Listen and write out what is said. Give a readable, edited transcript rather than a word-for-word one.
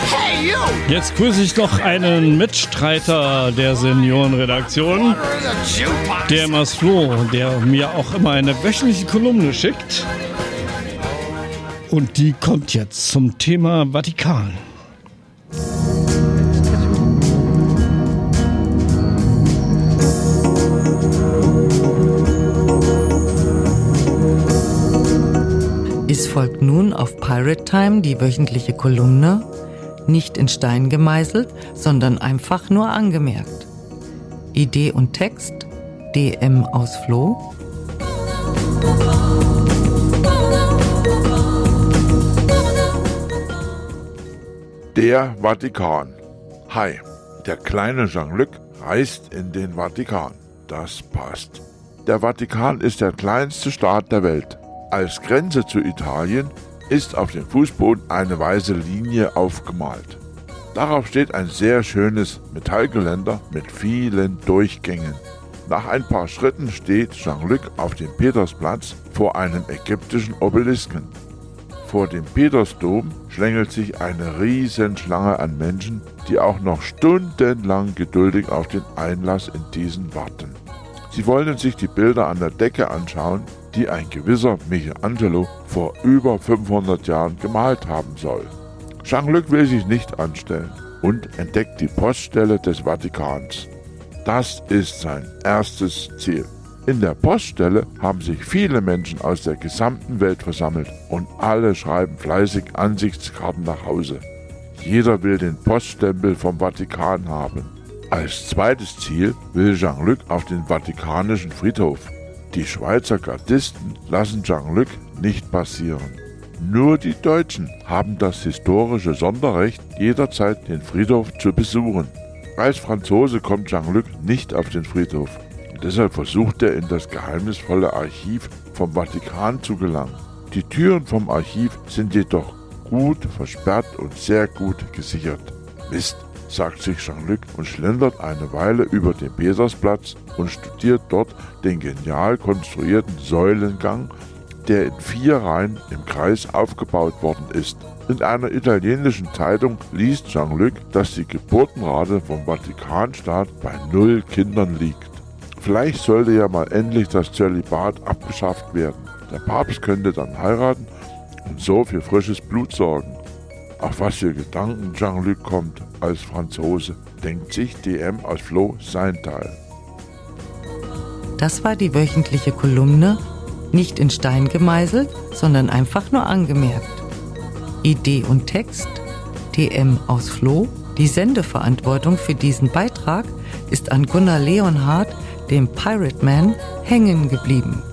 Jetzt grüße ich noch einen Mitstreiter der Seniorenredaktion, der Maslow, der mir auch immer eine wöchentliche Kolumne schickt. Und die kommt jetzt zum Thema Vatikan. Es folgt nun auf Pirate Time die wöchentliche Kolumne, nicht in Stein gemeißelt, sondern einfach nur angemerkt. Idee und Text, DM aus Floh. Der Vatikan. Hi, der kleine Jean-Luc reist in den Vatikan. Das passt. Der Vatikan ist der kleinste Staat der Welt. Als Grenze zu Italien ist auf dem Fußboden eine weiße Linie aufgemalt. Darauf steht ein sehr schönes Metallgeländer mit vielen Durchgängen. Nach ein paar Schritten steht Jean-Luc auf dem Petersplatz vor einem ägyptischen Obelisken. Vor dem Petersdom schlängelt sich eine Riesenschlange an Menschen, die auch noch stundenlang geduldig auf den Einlass in diesen warten. Sie wollen sich die Bilder an der Decke anschauen, die ein gewisser Michelangelo vor über 500 Jahren gemalt haben soll. Jean-Luc will sich nicht anstellen und entdeckt die Poststelle des Vatikans. Das ist sein erstes Ziel. In der Poststelle haben sich viele Menschen aus der gesamten Welt versammelt und alle schreiben fleißig Ansichtskarten nach Hause. Jeder will den Poststempel vom Vatikan haben. Als zweites Ziel will Jean-Luc auf den Vatikanischen Friedhof. Die Schweizer Gardisten lassen Jean-Luc nicht passieren. Nur die Deutschen haben das historische Sonderrecht, jederzeit den Friedhof zu besuchen. Als Franzose kommt Jean-Luc nicht auf den Friedhof. Deshalb versucht er, in das geheimnisvolle Archiv vom Vatikan zu gelangen. Die Türen vom Archiv sind jedoch gut versperrt und sehr gut gesichert. Mist, sagt sich Jean-Luc und schlendert eine Weile über den Petersplatz und studiert dort den genial konstruierten Säulengang, der in 4 Reihen im Kreis aufgebaut worden ist. In einer italienischen Zeitung liest Jean-Luc, dass die Geburtenrate vom Vatikanstaat bei 0 Kindern liegt. Vielleicht sollte ja mal endlich das Zölibat abgeschafft werden. Der Papst könnte dann heiraten und so für frisches Blut sorgen. Auf was für Gedanken Jean-Luc kommt als Franzose, denkt sich DM aus Floh sein Teil. Das war die wöchentliche Kolumne, nicht in Stein gemeißelt, sondern einfach nur angemerkt. Idee und Text, DM aus Floh. Die Sendeverantwortung für diesen Beitrag ist an Gunnar Leonhardt, dem Pirate Man, hängen geblieben.